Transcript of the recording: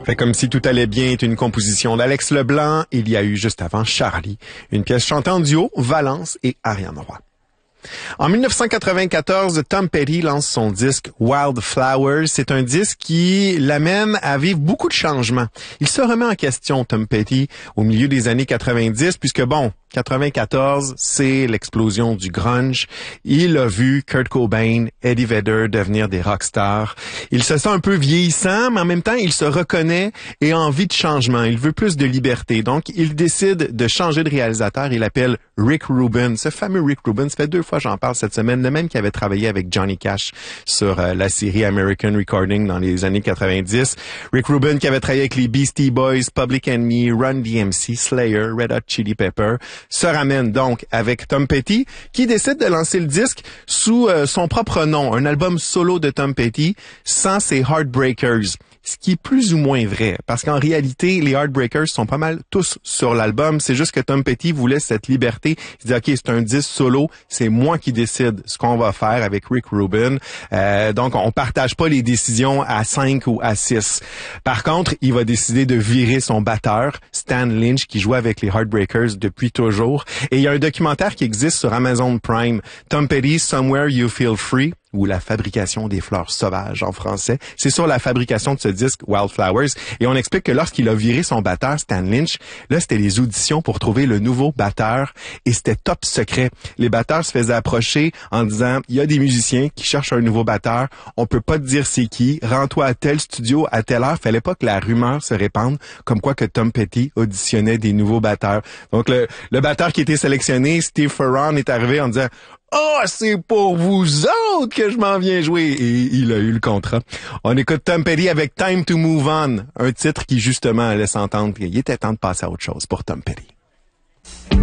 Fait comme si tout allait bien est une composition d'Alex Leblanc. Il y a eu juste avant Charlie, une pièce chantée en duo, Valence et Ariane Roy. En 1994, Tom Petty lance son disque Wildflowers. C'est un disque qui l'amène à vivre beaucoup de changements. Il se remet en question, Tom Petty, au milieu des années 90, puisque 94, c'est l'explosion du grunge. Il a vu Kurt Cobain, Eddie Vedder devenir des rockstars. Il se sent un peu vieillissant, mais en même temps, il se reconnaît et a envie de changement. Il veut plus de liberté. Donc, il décide de changer de réalisateur. Il appelle Rick Rubin. Ce fameux Rick Rubin, ça fait 2 fois que j'en parle cette semaine, le même qui avait travaillé avec Johnny Cash sur la série American Recording dans les années 90. Rick Rubin qui avait travaillé avec les Beastie Boys, Public Enemy, Run DMC, Slayer, Red Hot Chili Pepper, se ramène donc avec Tom Petty qui décide de lancer le disque sous son propre nom, un album solo de Tom Petty sans ses Heartbreakers. Ce qui est plus ou moins vrai, parce qu'en réalité, les Heartbreakers sont pas mal tous sur l'album. C'est juste que Tom Petty voulait cette liberté. Il dit, OK, c'est un disque solo, c'est moi qui décide ce qu'on va faire avec Rick Rubin. Donc, on partage pas les décisions à 5 ou à 6. Par contre, il va décider de virer son batteur, Stan Lynch, qui jouait avec les Heartbreakers depuis toujours. Et il y a un documentaire qui existe sur Amazon Prime, Tom Petty, Somewhere You Feel Free, ou la fabrication des fleurs sauvages en français. C'est sur la fabrication de ce disque Wildflowers. Et on explique que lorsqu'il a viré son batteur, Stan Lynch, là, c'était les auditions pour trouver le nouveau batteur et c'était top secret. Les batteurs se faisaient approcher en disant, il y a des musiciens qui cherchent un nouveau batteur, on peut pas te dire c'est qui, rends-toi à tel studio à telle heure. Fallait pas que la rumeur se répande comme quoi que Tom Petty auditionnait des nouveaux batteurs. Donc, le batteur qui était sélectionné, Steve Ferron, est arrivé en disant, « c'est pour vous autres que je m'en viens jouer. » Et il a eu le contrat. On écoute Tom Petty avec Time to Move On, un titre qui justement laisse entendre qu'il était temps de passer à autre chose pour Tom Petty.